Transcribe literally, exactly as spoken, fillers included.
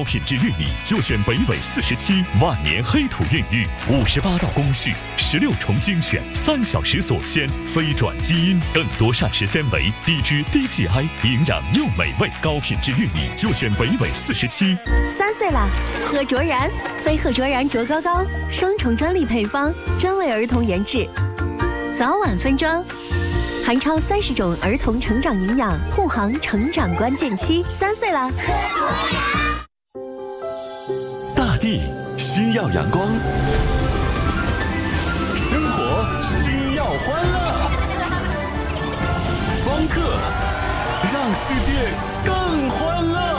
高品质玉米就选北纬四十七，万年黑土孕育，五十八道工序，十六重精选，三小时锁鲜，非转基因，更多膳食纤维，低脂低 G I， 营养又美味，高品质玉米就选北纬四十七。 三岁了，喝卓然，非喝卓然卓高高，双重专利配方，专为儿童研制，早晚分装。含超三十种儿童成长营养，护航成长关键期。三岁了，喝卓然。 大地需要阳光，生活需要欢乐，方特让世界更欢乐。